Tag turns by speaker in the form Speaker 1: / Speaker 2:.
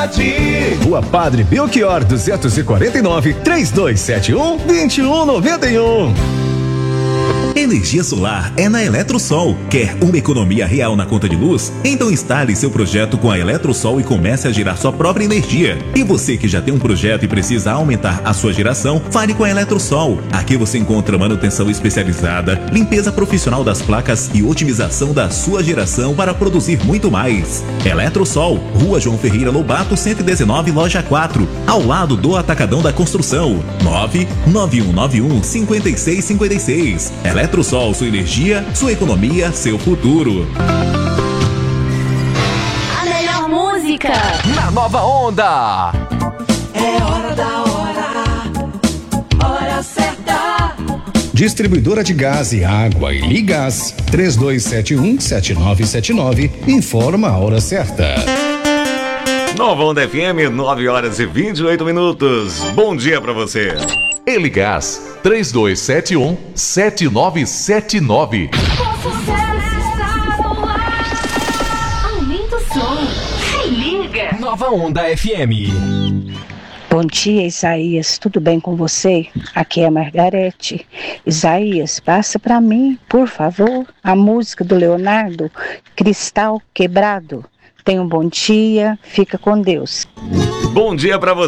Speaker 1: Rua Padre Belchior 249, 3271-2191.
Speaker 2: Energia solar é na Eletrosol. Quer uma economia real na conta de luz? Então instale seu projeto com a Eletrosol e comece a gerar sua própria energia. E você que já tem um projeto e precisa aumentar a sua geração, fale com a Eletrosol. Aqui você encontra manutenção especializada, limpeza profissional das placas e otimização da sua geração para produzir muito mais. Eletrosol, Rua João Ferreira Lobato 119, loja 4, ao lado do Atacadão da Construção. 99191-5656. Eletrosol, sua energia, sua economia, seu futuro.
Speaker 3: A melhor música
Speaker 4: na nova onda.
Speaker 3: É hora da hora certa.
Speaker 1: Distribuidora de gás e água e Ligás 3271-7979 informa a hora certa.
Speaker 5: Nova Onda FM, 9h28. Bom dia pra você.
Speaker 4: Eligás 3271-7979.
Speaker 3: Aumenta o som. Se liga.
Speaker 4: Nova Onda FM.
Speaker 6: Bom dia, Isaías. Tudo bem com você? Aqui é a Margarete. Isaías, passa para mim, por favor, a música do Leonardo, Cristal Quebrado. Tenha um bom dia, fica com Deus.
Speaker 5: Bom dia pra você.